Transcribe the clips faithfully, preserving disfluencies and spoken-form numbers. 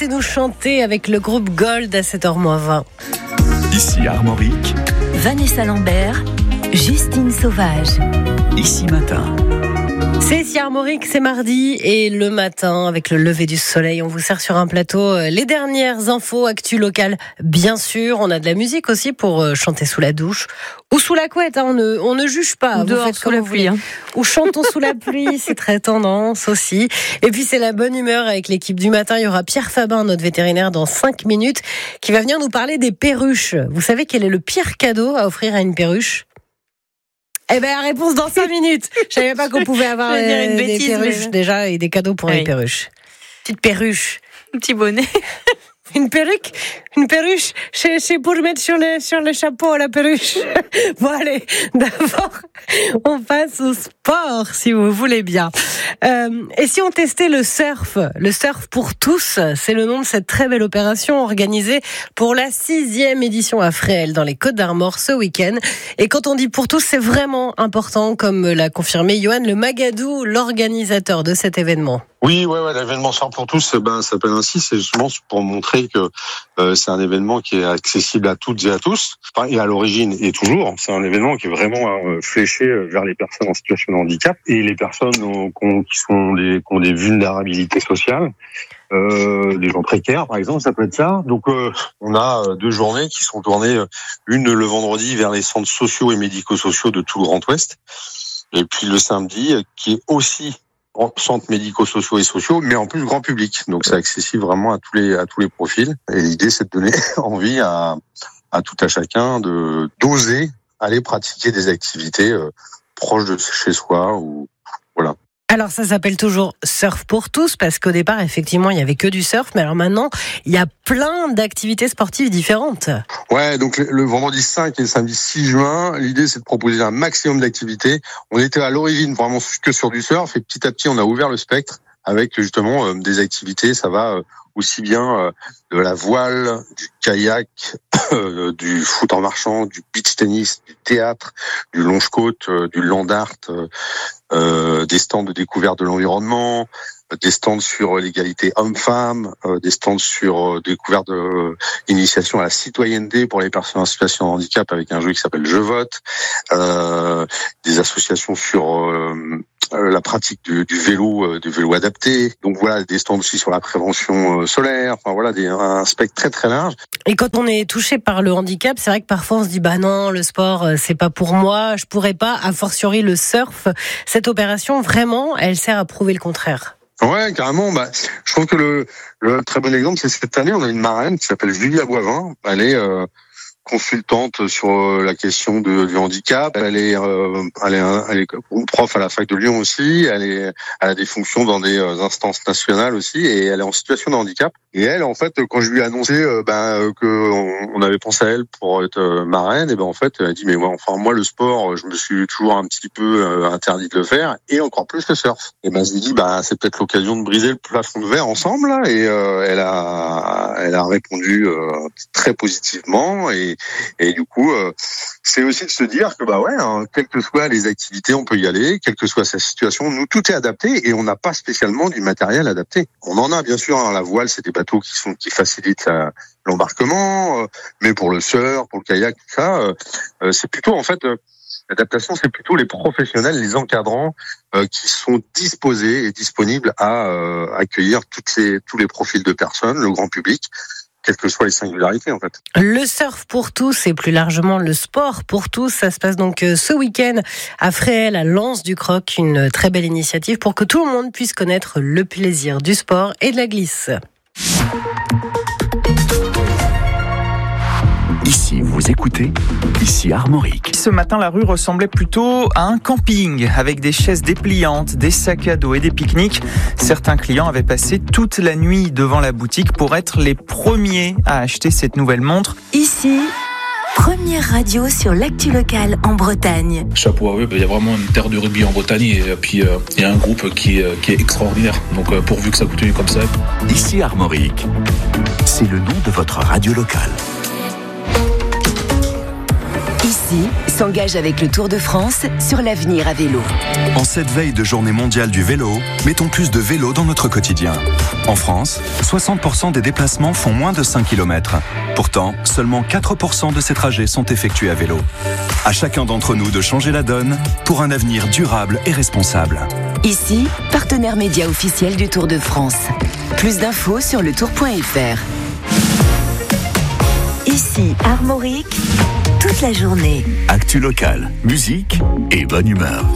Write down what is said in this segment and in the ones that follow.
laissez-nous chanter avec le groupe Gold à sept heures moins vingt. Ici Armorique, Vanessa Lambert, Justine Sauvage. Ici Matin. C'est ici Armorique, c'est mardi et le matin, avec le lever du soleil, on vous sert sur un plateau les dernières infos, actus locales, bien sûr. On a de la musique aussi pour chanter sous la douche ou sous la couette, hein, on, ne, on ne juge pas. Ou dehors sous la pluie. Hein. Ou chantons sous la pluie, c'est très tendance aussi. Et puis c'est la bonne humeur avec l'équipe du matin. Il y aura Pierre Fabin, notre vétérinaire, dans cinq minutes, qui va venir nous parler des perruches. Vous savez quel est le pire cadeau à offrir à une perruche ? Eh ben, la réponse dans cinq minutes. Je savais pas qu'on pouvait avoir euh, une bêtise, des perruches mais... déjà et des cadeaux pour oui. les perruches. Petite perruche. Un petit bonnet. Une perruque, une perruche, c'est, c'est pour mettre sur le, sur le chapeau, la perruche. Bon, allez, d'abord, on passe au sport, si vous voulez bien. Euh, et si on testait le surf, le surf pour tous, c'est le nom de cette très belle opération organisée pour la sixième édition à Fréhel, dans les Côtes-d'Armor, ce week-end. Et quand on dit pour tous, c'est vraiment important, comme l'a confirmé Johan Le Magadou, l'organisateur de cet événement. Oui, ouais, ouais, l'événement Surf pour tous, ben, s'appelle ainsi, c'est justement pour montrer que euh, c'est un événement qui est accessible à toutes et à tous, enfin, et à l'origine et toujours. C'est un événement qui est vraiment euh, fléché vers les personnes en situation de handicap et les personnes euh, qui sont des, qui ont des vulnérabilités sociales, euh, des gens précaires, par exemple, ça peut être ça. Donc, euh, on a deux journées qui sont tournées, une le vendredi vers les centres sociaux et médico-sociaux de tout le Grand Ouest, et puis le samedi qui est aussi centres médico-sociaux et sociaux, mais en plus grand public. Donc c'est accessible vraiment à tous les à tous les profils. Et l'idée, c'est de donner envie à à tout à chacun de d'oser aller pratiquer des activités euh, proches de chez soi ou voilà. Alors ça s'appelle toujours Surf pour tous parce qu'au départ effectivement il y avait que du surf, mais alors maintenant il y a plein d'activités sportives différentes. Ouais, donc le, le vendredi cinq et le samedi six juin, l'idée c'est de proposer un maximum d'activités. On était à l'origine vraiment que sur du surf et petit à petit on a ouvert le spectre avec justement euh, des activités. Ça va euh, aussi bien euh, de la voile, du kayak, euh, du foot en marchand, du beach tennis, du théâtre, du longe-côte, euh, du land art, euh, euh, des stands de découverte de l'environnement, des stands sur l'égalité homme-femme, euh, des stands sur euh, découverte de euh, initiation à la citoyenneté pour les personnes en situation de handicap avec un jeu qui s'appelle Je vote, euh, des associations sur euh, la pratique du, du vélo, euh, du vélo adapté. Donc voilà, des stands aussi sur la prévention euh, solaire. Enfin voilà, des, un spectre très très large. Et quand on est touché par le handicap, c'est vrai que parfois on se dit bah non, le sport c'est pas pour moi, je pourrais pas. A fortiori le surf. Cette opération vraiment, elle sert à prouver le contraire. Ouais, carrément. Bah, je trouve que le, le très bon exemple, c'est cette année, on a une marraine qui s'appelle Julia Boivin. Elle est euh, consultante sur la question de, du handicap. Elle est, euh, elle est, elle est prof à la fac de Lyon aussi. Elle est, elle a des fonctions dans des instances nationales aussi, et elle est en situation de handicap. Et elle, en fait, quand je lui ai annoncé euh, ben, que on, on avait pensé à elle pour être euh, marraine, et ben en fait, elle a dit mais moi, enfin moi le sport, je me suis toujours un petit peu euh, interdit de le faire, et encore plus le surf. Et ben je lui ai dit bah c'est peut-être l'occasion de briser le plafond de verre ensemble. Là, et euh, elle a, elle a répondu euh, très positivement. Et Et du coup, euh, c'est aussi de se dire que bah ouais, hein, quelles que soient les activités, on peut y aller, quelle que soit sa situation. Nous, tout est adapté et on n'a pas spécialement du matériel adapté. On en a bien sûr. Hein, la voile, c'est des bateaux qui sont qui facilitent la, l'embarquement, euh, mais pour le surf, pour le kayak, tout ça, euh, c'est plutôt en fait euh, l'adaptation, c'est plutôt les professionnels, les encadrants euh, qui sont disposés et disponibles à euh, accueillir toutes les tous les profils de personnes, le grand public, quelles que soient les singularités, en fait. Le surf pour tous et plus largement le sport pour tous, ça se passe donc ce week-end à Fréhel, à l'Anse du Croc, une très belle initiative pour que tout le monde puisse connaître le plaisir du sport et de la glisse. Ici, vous écoutez, ici Armorique. Ce matin, la rue ressemblait plutôt à un camping, avec des chaises dépliantes, des sacs à dos et des pique-niques. Certains clients avaient passé toute la nuit devant la boutique pour être les premiers à acheter cette nouvelle montre. Ici, première radio sur l'actu locale en Bretagne. Chapeau à eux, il y a vraiment une terre de rugby en Bretagne et puis il euh, y a un groupe qui, euh, qui est extraordinaire. Donc euh, pourvu que ça continue comme ça. Ici Armorique, c'est le nom de votre radio locale. Ici, s'engage avec le Tour de France sur l'avenir à vélo. En cette veille de journée mondiale du vélo, mettons plus de vélo dans notre quotidien. En France, soixante pour cent des déplacements font moins de cinq kilomètres. Pourtant, seulement quatre pour cent de ces trajets sont effectués à vélo. À chacun d'entre nous de changer la donne pour un avenir durable et responsable. Ici, partenaire média officiel du Tour de France. Plus d'infos sur le tour point f r. Ici, Armorique, toute la journée. Actu locale, musique et bonne humeur.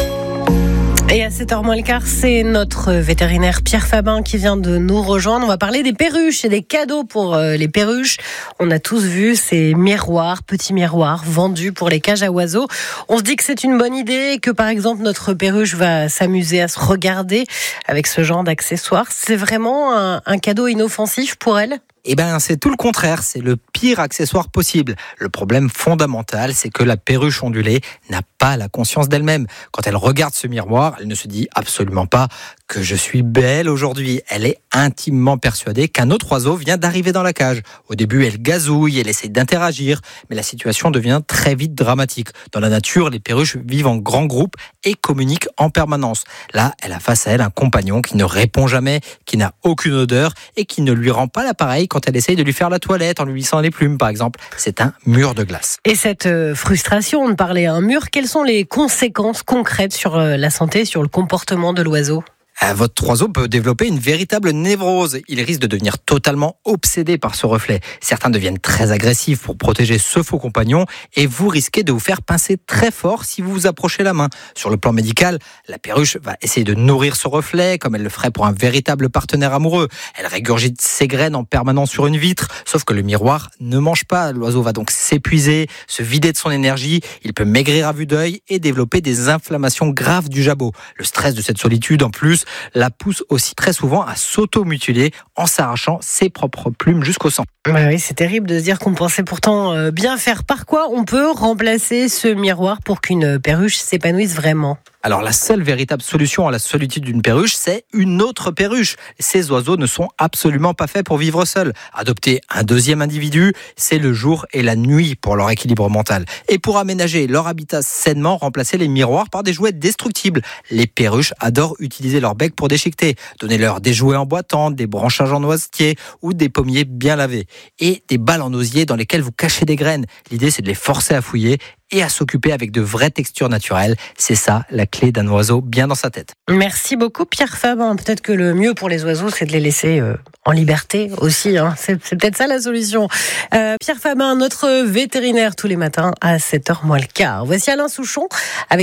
Et à sept heures moins le quart, c'est notre vétérinaire Pierre Fabin qui vient de nous rejoindre. On va parler des perruches et des cadeaux pour les perruches. On a tous vu ces miroirs, petits miroirs vendus pour les cages à oiseaux. On se dit que c'est une bonne idée, que par exemple notre perruche va s'amuser à se regarder avec ce genre d'accessoires. C'est vraiment un, un cadeau inoffensif pour elle ? Eh ben, c'est tout le contraire, c'est le pire accessoire possible. Le problème fondamental, c'est que la perruche ondulée n'a pas la conscience d'elle-même. Quand elle regarde ce miroir, elle ne se dit absolument pas que je suis belle aujourd'hui. Elle est intimement persuadée qu'un autre oiseau vient d'arriver dans la cage. Au début, elle gazouille, elle essaie d'interagir, mais la situation devient très vite dramatique. Dans la nature, les perruches vivent en grands groupes et communiquent en permanence. Là, elle a face à elle un compagnon qui ne répond jamais, qui n'a aucune odeur et qui ne lui rend pas l'appareil quand elle essaye de lui faire la toilette en lui lissant les plumes, par exemple. C'est un mur de glace. Et cette euh, frustration de parler à un mur, quelles sont les conséquences concrètes sur euh, la santé, sur le comportement de l'oiseau ? Votre oiseau peut développer une véritable névrose. Il risque de devenir totalement obsédé par ce reflet. Certains deviennent très agressifs pour protéger ce faux compagnon et vous risquez de vous faire pincer très fort si vous vous approchez la main. Sur le plan médical, la perruche va essayer de nourrir ce reflet comme elle le ferait pour un véritable partenaire amoureux. Elle régurgite ses graines en permanence sur une vitre, sauf que le miroir ne mange pas. L'oiseau va donc s'épuiser, se vider de son énergie. Il peut maigrir à vue d'œil et développer des inflammations graves du jabot. Le stress de cette solitude, en plus, la pousse aussi très souvent à s'auto-mutiler en s'arrachant ses propres plumes jusqu'au sang. Bah oui, c'est terrible de se dire qu'on pensait pourtant bien faire. Par quoi on peut remplacer ce miroir pour qu'une perruche s'épanouisse vraiment ? Alors la seule véritable solution à la solitude d'une perruche, c'est une autre perruche. Ces oiseaux ne sont absolument pas faits pour vivre seuls. Adopter un deuxième individu, c'est le jour et la nuit pour leur équilibre mental. Et pour aménager leur habitat sainement, remplacer les miroirs par des jouets destructibles. Les perruches adorent utiliser leur bec pour déchiqueter. Donnez-leur des jouets en boitant, des branchages en noisetier ou des pommiers bien lavés. Et des balles en osier dans lesquelles vous cachez des graines. L'idée, c'est de les forcer à fouiller et à s'occuper avec de vraies textures naturelles. C'est ça, la clé d'un oiseau bien dans sa tête. Merci beaucoup Pierre Fabin. Peut-être que le mieux pour les oiseaux, c'est de les laisser euh, en liberté aussi. Hein. C'est, c'est peut-être ça la solution. Euh, Pierre Fabin, notre vétérinaire tous les matins à sept heures moins le quart. Voici Alain Souchon avec